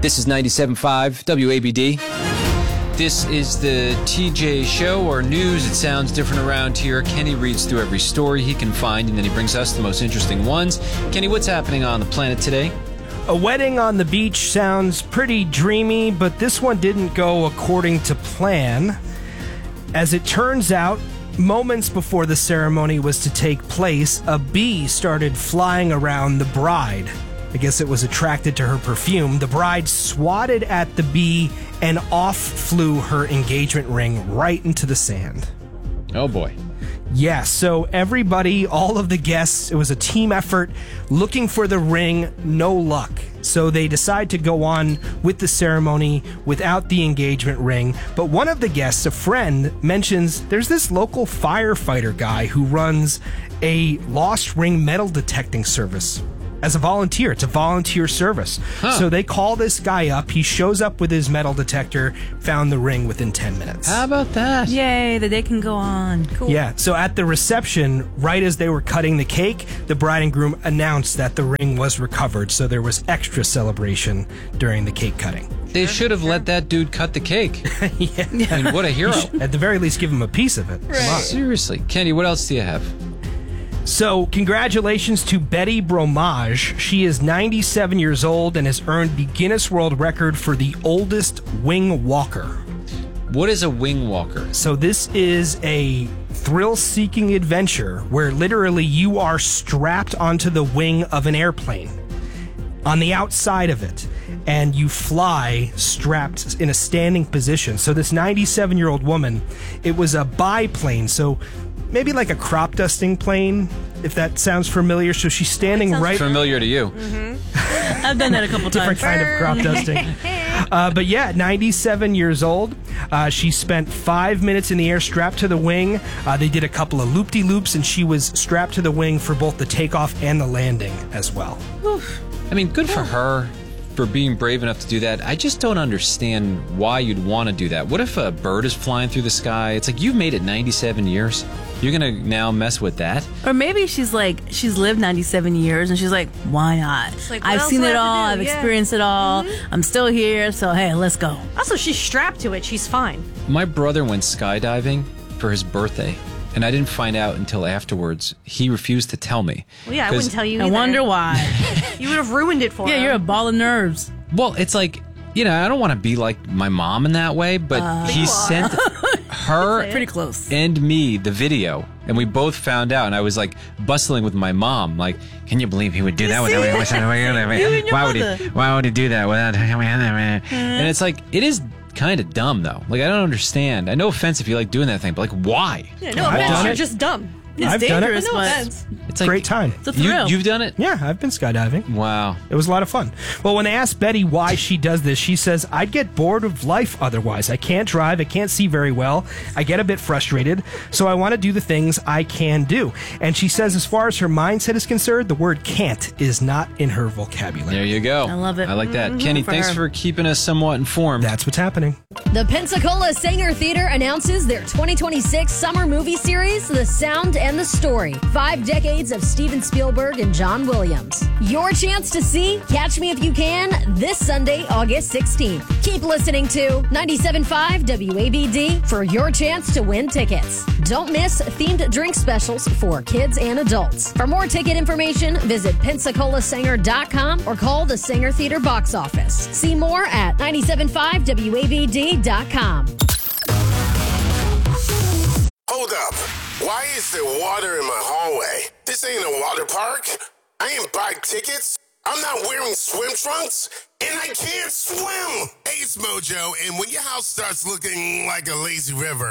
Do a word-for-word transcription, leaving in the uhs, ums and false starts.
This is ninety-seven point five W A B D. This is the T J Show, or news. It sounds different around here. Kenny reads through every story he can find, and then he brings us the most interesting ones. Kenny, what's happening on the planet today? A wedding on the beach sounds pretty dreamy, but this one didn't go according to plan. As it turns out, moments before the ceremony was to take place, a bee started flying around the bride. I guess it was attracted to her perfume. The bride swatted at the bee, and off flew her engagement ring right into the sand. Oh, boy. Yeah, so everybody, all of the guests, it was a team effort looking for the ring, no luck. So they decide to go on with the ceremony without the engagement ring. But one of the guests, a friend, mentions there's this local firefighter guy who runs a lost ring metal detecting service. As a volunteer. It's a volunteer service. Huh. So they call this guy up. He shows up with his metal detector, found the ring within ten minutes. How about that? Yay, the day can go on. Cool. Yeah, so at the reception, right as they were cutting the cake, the bride and groom announced that the ring was recovered, so there was extra celebration during the cake cutting. They should have let that dude cut the cake. Yeah. I mean, what a hero. At the very least, give him a piece of it. Right. Come on. Seriously. Kenny, what else do you have? So, congratulations to Betty Bromage. She is ninety-seven years old and has earned the Guinness World Record for the oldest wing walker. What is a wing walker? So, this is a thrill-seeking adventure where literally you are strapped onto the wing of an airplane, on the outside of it, and you fly strapped in a standing position. So, this ninety-seven-year-old woman, it was a biplane, so maybe like a crop dusting plane, if that sounds familiar. So she's standing right... Familiar to you. Mm-hmm. I've done that a couple Different times. kind of crop dusting. Uh, but yeah, ninety-seven years old. Uh, she spent five minutes in the air strapped to the wing. Uh, they did a couple of loop-de-loops, and she was strapped to the wing for both the takeoff and the landing as well. Oof. I mean, good for her for being brave enough to do that. I just don't understand why you'd want to do that. What if a bird is flying through the sky? It's like, you've made it ninety-seven years. You're going to now mess with that? Or maybe she's like, she's lived ninety-seven years and she's like, why not? Like, what I've else seen do I it have to all. do? I've Yeah. experienced it all. Mm-hmm. I'm still here. So, hey, let's go. Also, she's strapped to it. She's fine. My brother went skydiving for his birthday, and I didn't find out until afterwards. He refused to tell me. Well, yeah, I 'Cause- wouldn't tell you I either. wher why. You would have ruined it for Yeah, him. you're a ball of nerves. Well, it's like, you know, I don't want to be like my mom in that way, but Uh, he You are. sent her Pretty close. and me the video, and we both found out, and I was like bustling with my mom, like, can you believe he would do that? see? You and your Why would he? mother. Why would he do that without? And it's like, it is kind of dumb though. Like, I don't understand. I no offense if you like doing that thing, but like, why? Yeah, no I've offense, done you're it. just dumb. It's I've done it. dangerous, No but offense. It's like, Great time. it's a You, thrill. you've done it? Yeah, I've been skydiving. Wow. It was a lot of fun. Well, when they asked Betty why she does this, she says, I'd get bored of life otherwise. I can't drive. I can't see very well. I get a bit frustrated. So I want to do the things I can do. And she says, as far as her mindset is concerned, the word can't is not in her vocabulary. There you go. I love it. I like that. Mhm. Kenny, For thanks her. for keeping us somewhat informed. That's what's happening. The Pensacola Sanger Theater announces their twenty twenty-six summer movie series, The Sound and the Story. Five decades of Steven Spielberg and John Williams. Your chance to see Catch Me If You Can this Sunday, August sixteenth. Keep listening to ninety-seven point five W A B D for your chance to win tickets. Don't miss themed drink specials for kids and adults. For more ticket information, visit pensacola sanger dot com or call the Sanger Theater box office. See more at ninety-seven point five W A B D dot com. Hold up. Why is there water in my hallway? This ain't a water park. I ain't buy tickets. I'm not wearing swim trunks. And I can't swim. Ace Mojo, and when your house starts looking like a lazy river,